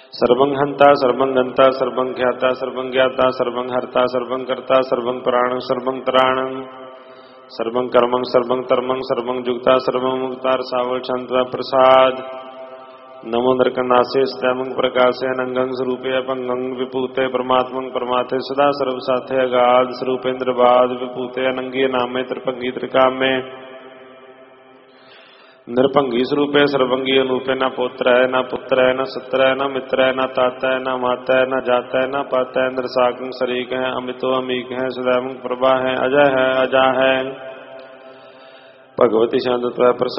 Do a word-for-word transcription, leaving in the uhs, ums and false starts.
सर्वं हंता सर्वं गंता सर्वं ख्याता सर्वं ज्ञाता सर्वं हर्ता सर्वं कर्ता सर्वं प्राणं सर्वं त्राणं सर्वं कर्मं सर्वं धर्मं सर्वं जुगता सर्वं मुक्ता सावल शांतवा प्रसाद नमो नरकनासे स्तमं प्रकाशे नंगं स्वरूपे अपंगं विपूते परमात्मं परमाथे सदा सर्वसाथे अगाध स्वरूपेन्द्र बाद विपूते अनंगे नामे त्रिपंगी त्रिकामे निरभंगी स्वरूपे सर्वंगी अनूपे न पोत्र है न पुत्र है न सत्र है न मित्र है न ताता है न माता है न जाता है न पाता है नरसाक शरीक है अमितो अमीक है सदैव प्रभा है अजय है अजा है भगवती शांत